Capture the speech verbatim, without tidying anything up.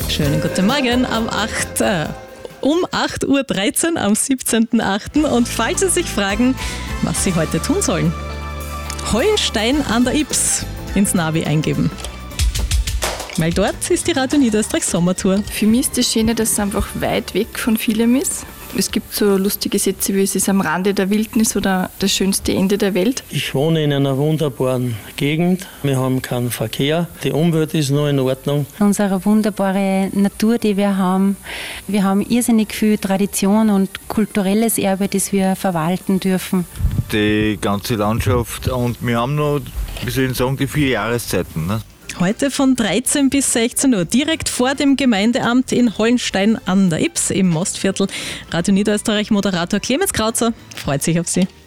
Schönen guten Morgen am acht, äh, um acht Uhr dreizehn am siebzehnten achten Und falls Sie sich fragen, was Sie heute tun sollen, Hollenstein an der Ybbs ins Navi eingeben. Weil dort ist die Radio Niederösterreich Sommertour. Für mich ist das Schöne, dass es einfach weit weg von vielem ist. Es gibt so lustige Sätze wie es ist am Rande der Wildnis oder das schönste Ende der Welt. Ich wohne in einer wunderbaren Gegend. Wir haben keinen Verkehr. Die Umwelt ist noch in Ordnung. Unsere wunderbare Natur, die wir haben. Wir haben irrsinnig viel Tradition und kulturelles Erbe, das wir verwalten dürfen. Die ganze Landschaft und wir haben noch, wie soll ich sagen, die vier Jahreszeiten. Ne? Heute von dreizehn bis sechzehn Uhr, direkt vor dem Gemeindeamt in Hollenstein an der Ybbs im Mostviertel. Radio Niederösterreich Moderator Clemens Krauzer freut sich auf Sie.